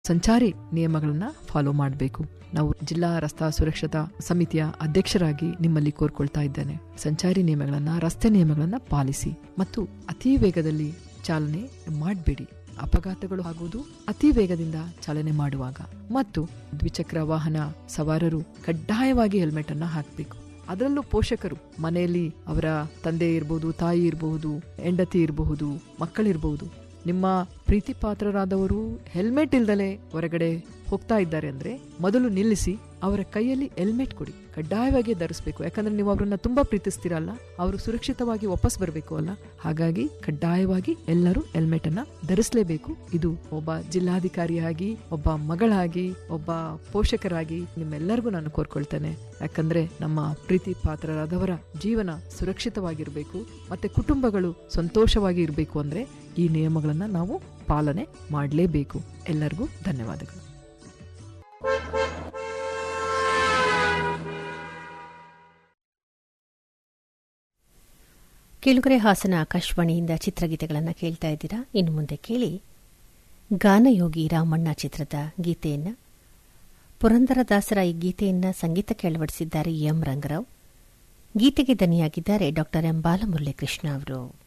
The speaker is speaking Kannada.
ಸಂಚಾರಿ ನಿಯಮಗಳನ್ನ ಫಾಲೋ ಮಾಡಬೇಕು. ನಾವು ಜಿಲ್ಲಾ ರಸ್ತಾ ಸುರಕ್ಷತಾ ಸಮಿತಿಯ ಅಧ್ಯಕ್ಷರಾಗಿ ನಿಮ್ಮಲ್ಲಿ ಕೋರ್ಕೊಳ್ತಾ ಇದ್ದೇನೆ. ಸಂಚಾರಿ ನಿಯಮಗಳನ್ನ, ರಸ್ತೆ ನಿಯಮಗಳನ್ನ ಪಾಲಿಸಿ ಮತ್ತು ಅತಿ ವೇಗದಲ್ಲಿ ಚಾಲನೆ ಮಾಡಬೇಡಿ. ಅಪಘಾತಗಳು ಆಗುವುದು ಅತಿ ವೇಗದಿಂದ ಚಾಲನೆ ಮಾಡುವಾಗ. ಮತ್ತು ದ್ವಿಚಕ್ರ ವಾಹನ ಸವಾರರು ಕಡ್ಡಾಯವಾಗಿ ಹೆಲ್ಮೆಟ್ ಅನ್ನ ಹಾಕಬೇಕು. ಅದರಲ್ಲೂ ಪೋಷಕರು, ಮನೆಯಲ್ಲಿ ಅವರ ತಂದೆ ಇರಬಹುದು, ತಾಯಿ ಇರಬಹುದು, ಹೆಂಡತಿ ಇರಬಹುದು, ಮಕ್ಕಳಿರಬಹುದು, ನಿಮ್ಮ ಪ್ರೀತಿ ಪಾತ್ರರಾದವರು ಹೆಲ್ಮೆಟ್ ಇಲ್ದಲೆ ಹೊರಗಡೆ ಹೋಗ್ತಾ ಇದ್ದಾರೆ ಅಂದ್ರೆ ಮೊದಲು ನಿಲ್ಲಿಸಿ ಅವರ ಕೈಯಲ್ಲಿ ಹೆಲ್ಮೆಟ್ ಕೊಡಿ. ಕಡ್ಡಾಯವಾಗಿ ಧರಿಸಬೇಕು. ಯಾಕಂದ್ರೆ ನೀವು ಅವರನ್ನ ತುಂಬಾ ಪ್ರೀತಿಸ್ತೀರಲ್ಲ, ಅವರು ಸುರಕ್ಷಿತವಾಗಿ ವಾಪಸ್ ಬರಬೇಕು ಅಲ್ಲ. ಹಾಗಾಗಿ ಕಡ್ಡಾಯವಾಗಿ ಎಲ್ಲರೂ ಹೆಲ್ಮೆಟ್ ಅನ್ನ ಧರಿಸಲೇಬೇಕು. ಇದು ಒಬ್ಬ ಜಿಲ್ಲಾಧಿಕಾರಿಯಾಗಿ, ಒಬ್ಬ ಮಗಳಾಗಿ, ಒಬ್ಬ ಪೋಷಕರಾಗಿ ನಿಮ್ಮೆಲ್ಲರಿಗೂ ನಾನು ಕೋರ್ಕೊಳ್ತೇನೆ. ಯಾಕಂದ್ರೆ ನಮ್ಮ ಪ್ರೀತಿ ಪಾತ್ರರಾದವರ ಜೀವನ ಸುರಕ್ಷಿತವಾಗಿರ್ಬೇಕು, ಮತ್ತೆ ಕುಟುಂಬಗಳು ಸಂತೋಷವಾಗಿ ಇರಬೇಕು ಅಂದ್ರೆ ಈ ನಿಯಮಗಳನ್ನ ನಾವು ಪಾಲನೆ ಮಾಡಲೇಬೇಕು. ಎಲ್ಲರಿಗೂ ಧನ್ಯವಾದಗಳು. ಕೇಳುಗರೆ, ಹಾಸನ ಆಕಾಶವಾಣಿಯಿಂದ ಚಿತ್ರಗೀತೆಗಳನ್ನು ಕೇಳ್ತಾ ಇದ್ದೀರಾ. ಇನ್ನು ಮುಂದೆ ಕೇಳಿ ಗಾನಯೋಗಿ ರಾಮಣ್ಣ ಚಿತ್ರದ ಗೀತೆಯನ್ನು. ಪುರಂದರದಾಸರ ಈ ಗೀತೆಯನ್ನು ಸಂಗೀತಕ್ಕೆ ಅಳವಡಿಸಿದ್ದಾರೆ ಎಂ ರಂಗರಾವ್. ಗೀತೆಗೆ ದನಿಯಾಗಿದ್ದಾರೆ ಡಾ ಎಂ ಬಾಲಮುರಳಿ ಕೃಷ್ಣ ಅವರು.